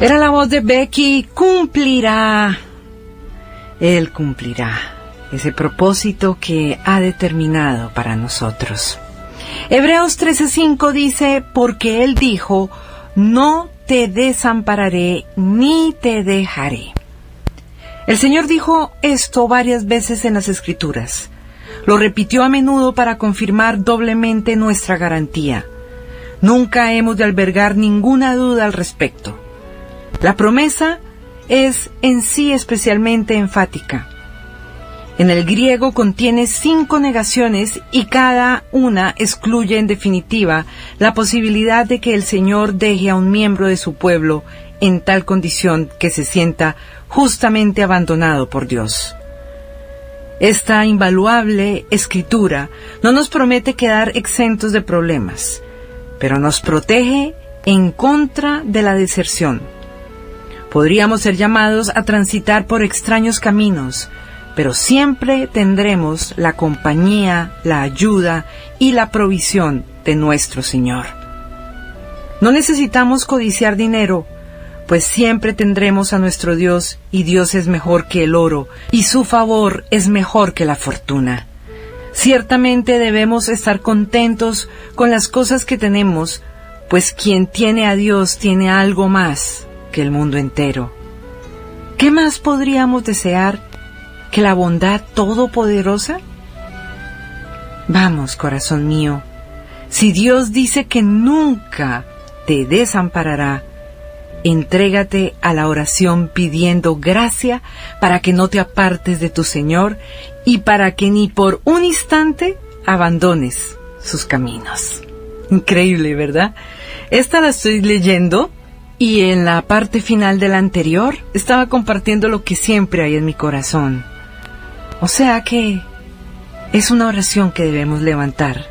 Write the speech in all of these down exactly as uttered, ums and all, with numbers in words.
Era la voz de Becky. Cumplirá. Él cumplirá ese propósito que ha determinado para nosotros. Hebreos trece cinco dice, porque Él dijo, no te desampararé ni te dejaré. El Señor dijo esto varias veces en las Escrituras. Lo repitió a menudo para confirmar doblemente nuestra garantía. Nunca hemos de albergar ninguna duda al respecto. La promesa es en sí especialmente enfática. En el griego contiene cinco negaciones y cada una excluye en definitiva la posibilidad de que el Señor deje a un miembro de su pueblo en tal condición que se sienta justamente abandonado por Dios. Esta invaluable escritura no nos promete quedar exentos de problemas, pero nos protege en contra de la deserción. Podríamos ser llamados a transitar por extraños caminos, pero siempre tendremos la compañía, la ayuda y la provisión de nuestro Señor. No necesitamos codiciar dinero, pues siempre tendremos a nuestro Dios, y Dios es mejor que el oro, y su favor es mejor que la fortuna. Ciertamente debemos estar contentos con las cosas que tenemos, pues quien tiene a Dios tiene algo más que el mundo entero. ¿Qué más podríamos desear que la bondad todopoderosa? Vamos, corazón mío, si Dios dice que nunca te desamparará, entrégate a la oración pidiendo gracia para que no te apartes de tu Señor y para que ni por un instante abandones sus caminos. Increíble, ¿verdad? Esta la estoy leyendo y en la parte final de la anterior estaba compartiendo lo que siempre hay en mi corazón. O sea que es una oración que debemos levantar.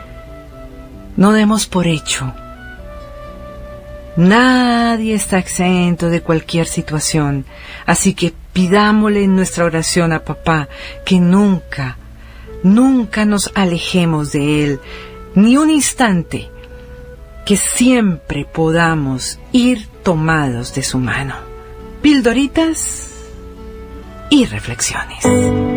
No demos por hecho. Nadie está exento de cualquier situación, así que pidámosle en nuestra oración a Papá que nunca, nunca nos alejemos de Él, ni un instante, que siempre podamos ir tomados de su mano. Pildoritas y reflexiones.